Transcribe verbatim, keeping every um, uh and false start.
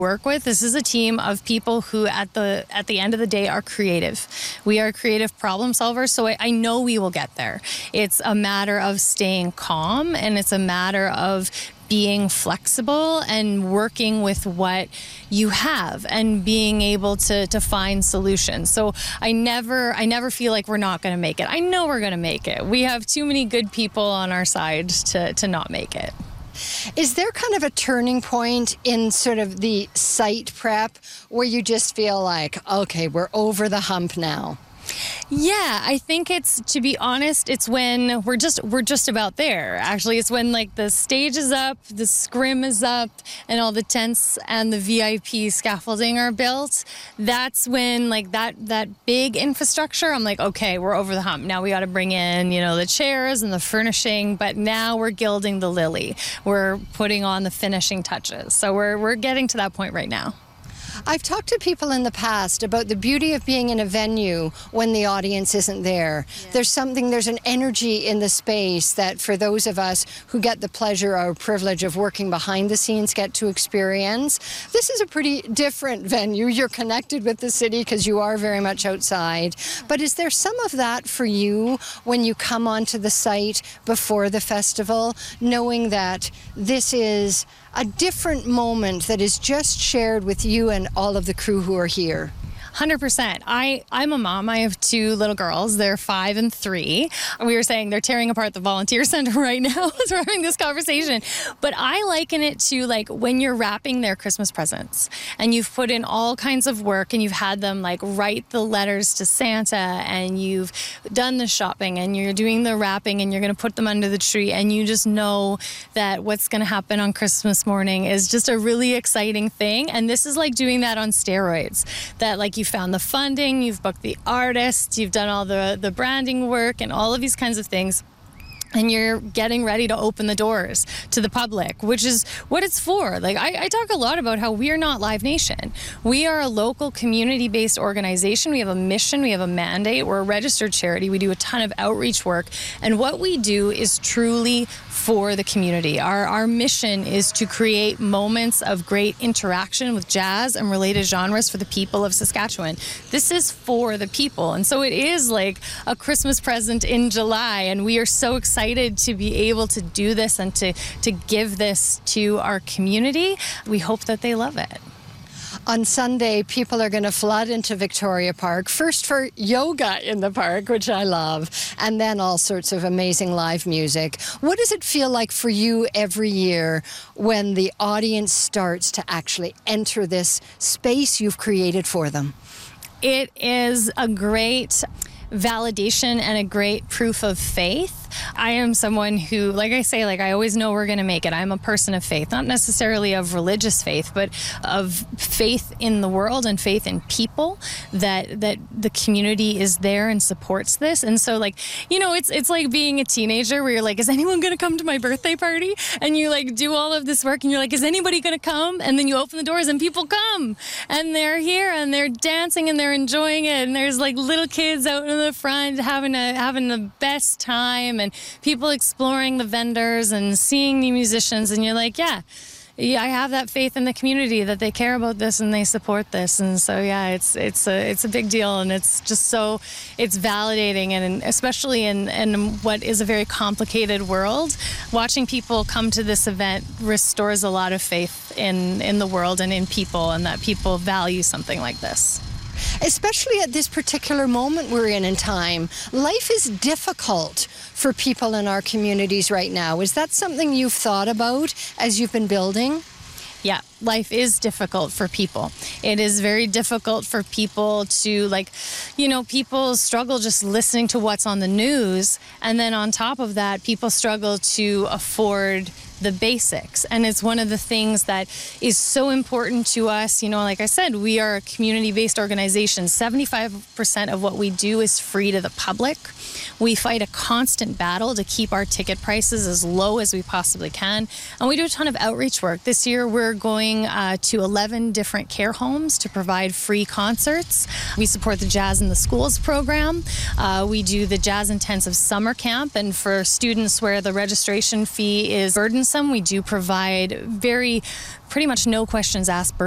work with. This is a team of people who at the at the end of the day are creative. We are creative problem solvers, so I, I know we will get there. It's a matter of staying calm, and it's a matter of being flexible and working with what you have and being able to to find solutions. So I never I never feel like we're not going to make it. I know we're going to make it. We have too many good people on our side to to not make it. Is there kind of a turning point in sort of the site prep where you just feel like, okay, we're over the hump now? Yeah, I think it's, to be honest, it's when we're just we're just about there. Actually, it's when like the stage is up, the scrim is up, and all the tents and the V I P scaffolding are built. That's when like that that big infrastructure, I'm like, okay, we're over the hump. Now we got to bring in, you know, the chairs and the furnishing, but now we're gilding the lily. We're putting on the finishing touches. So we're we're getting to that point right now. I've talked to people in the past about the beauty of being in a venue when the audience isn't there. Yeah. There's something, there's an energy in the space that for those of us who get the pleasure or privilege of working behind the scenes get to experience. This is a pretty different venue. You're connected with the city because you are very much outside. But is there some of that for you when you come onto the site before the festival, knowing that this is a different moment that is just shared with you and all of the crew who are here? one hundred percent. I, I'm a mom. I have two little girls. They're five and three. We were saying they're tearing apart the volunteer center right now as we're having this conversation. But I liken it to like when you're wrapping their Christmas presents and you've put in all kinds of work and you've had them like write the letters to Santa and you've done the shopping and you're doing the wrapping and you're going to put them under the tree and you just know that what's going to happen on Christmas morning is just a really exciting thing. And this is like doing that on steroids. That like you found the funding, you've booked the artists, you've done all the, the branding work and all of these kinds of things. And you're getting ready to open the doors to the public, which is what it's for. Like I, I talk a lot about how we are not Live Nation. We are a local community-based organization. We have a mission, we have a mandate. We're a registered charity. We do a ton of outreach work. And what we do is truly for the community. Our, our mission is to create moments of great interaction with jazz and related genres for the people of Saskatchewan. This is for the people. And so it is like a Christmas present in July. And we are so excited to be able to do this and to, to give this to our community. We hope that they love it. On Sunday, people are going to flood into Victoria Park, first for yoga in the park, which I love, and then all sorts of amazing live music. What does it feel like for you every year when the audience starts to actually enter this space you've created for them? It is a great validation and a great proof of faith. I am someone who, like I say, like I always know we're going to make it. I'm a person of faith, not necessarily of religious faith, but of faith in the world and faith in people, that that the community is there and supports this. And so like, you know, it's it's like being a teenager where you're like, is anyone going to come to my birthday party? And you like do all of this work and you're like, is anybody going to come? And then you open the doors and people come and they're here and they're dancing and they're enjoying it. And there's like little kids out in the front having a having the best time, and people exploring the vendors and seeing new musicians, and you're like, yeah, yeah, I have that faith in the community that they care about this and they support this. And so yeah, it's it's a it's a big deal, and it's just so it's validating, and especially in in what is a very complicated world, watching people come to this event restores a lot of faith in in the world and in people, and that people value something like this. Especially at this particular moment we're in in time. Life is difficult for people in our communities right now. Is that something you've thought about as you've been building? Yeah, life is difficult for people. It is very difficult for people to, like, you know, people struggle just listening to what's on the news. And then on top of that, people struggle to afford the basics. And it's one of the things that is so important to us. You know, like I said, we are a community-based organization. seventy-five percent of what we do is free to the public. We fight a constant battle to keep our ticket prices as low as we possibly can. And we do a ton of outreach work. This year, we're going uh, to eleven different care homes to provide free concerts. We support the Jazz in the Schools program. Uh, we do the Jazz Intensive Summer Camp. And for students where the registration fee is burdensome, we do provide very, pretty much no questions asked